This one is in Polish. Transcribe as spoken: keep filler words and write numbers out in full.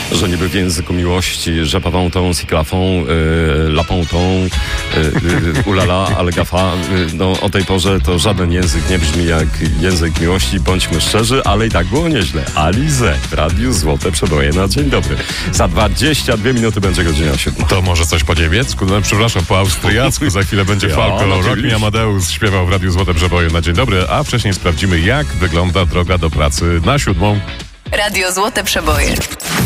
że niby w języku miłości, że pawątą, siklafą, y, lapątą, y, y, ulala, ale gafa. Y, no o tej porze to żaden język nie brzmi jak język miłości, bądźmy szczerzy, ale i tak było nieźle. Alize w Radiu Złote Przeboje na dzień dobry. Za dwadzieścia dwie minuty będzie godzina siódma. To może coś po niemiecku? No, przepraszam, po austriacku. Za chwilę będzie Ja, Falco. Rock oczywiście. Me Amadeus śpiewał w Radiu Złote Przeboje na dzień dobry, a wcześniej sprawdzimy, jak wygląda droga do pracy na siódmą. Radio Złote Przeboje.